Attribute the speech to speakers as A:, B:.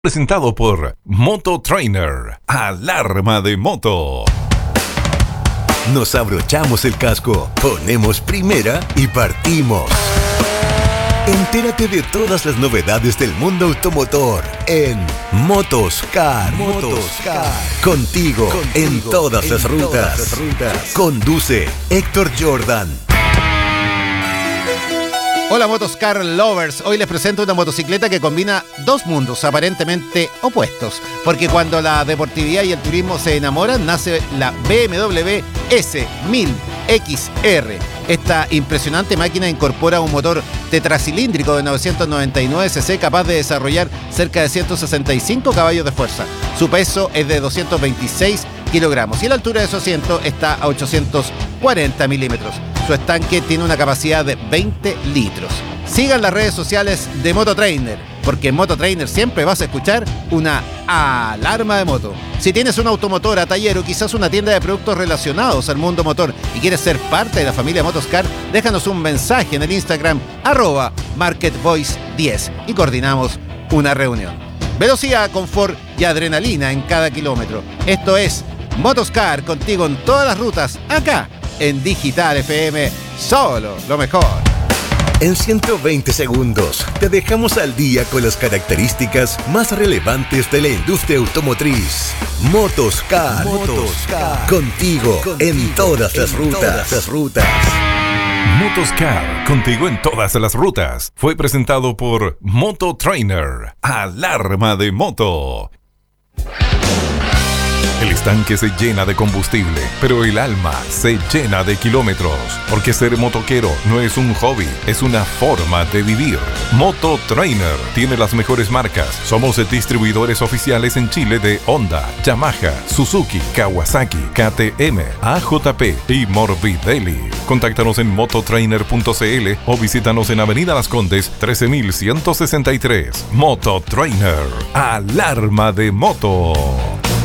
A: Presentado por Moto Trainer, alarma de moto.
B: Nos abrochamos el casco, ponemos primera y partimos. Entérate de todas las novedades del mundo automotor en Motoscar. Contigo en todas las rutas. Conduce Héctor Jordan.
C: Hola Motoscar Lovers, hoy les presento una motocicleta que combina dos mundos aparentemente opuestos, porque cuando la deportividad y el turismo se enamoran, nace la BMW S1000XR. Esta impresionante máquina incorpora un motor tetracilíndrico de 999 cc capaz de desarrollar cerca de 165 caballos de fuerza. Su peso es de 226 kilogramos y la altura de su asiento está a 840 milímetros. Su estanque tiene una capacidad de 20 litros. Sigan las redes sociales de Mototrainer, porque en Mototrainer siempre vas a escuchar una alarma de moto. Si tienes una automotora, taller o quizás una tienda de productos relacionados al mundo motor y quieres ser parte de la familia Motoscar, déjanos un mensaje en el Instagram @MarketVoice10 y coordinamos una reunión. Velocidad, confort y adrenalina en cada kilómetro. Esto es Motoscar, contigo en todas las rutas, acá en Digital FM, solo lo mejor.
B: En 120 segundos te dejamos al día con las características más relevantes de la industria automotriz. Motoscar. Contigo en todas las rutas.
A: Motoscar, contigo en todas las rutas. Fue presentado por Moto Trainer, alarma de moto. El estanque se llena de combustible, pero el alma se llena de kilómetros. Porque ser motoquero no es un hobby, es una forma de vivir. Moto Trainer tiene las mejores marcas. Somos distribuidores oficiales en Chile de Honda, Yamaha, Suzuki, Kawasaki, KTM, AJP y Morbidelli. Contáctanos en mototrainer.cl o visítanos en Avenida Las Condes 13163. Moto Trainer, alarma de moto.